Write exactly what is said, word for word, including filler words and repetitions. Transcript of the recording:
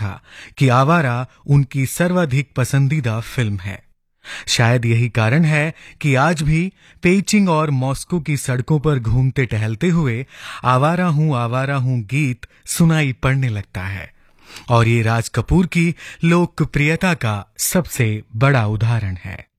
था कि आवारा उनकी सर्वाधिक पसंदीदा फिल्म है। शायद यही कारण है कि आज भी पेइचिंग और मॉस्को की सड़कों पर घूमते टहलते हुए आवारा हूं आवारा हूं गीत सुनाई पड़ने लगता है। और ये राज कपूर की लोकप्रियता का सबसे बड़ा उदाहरण है।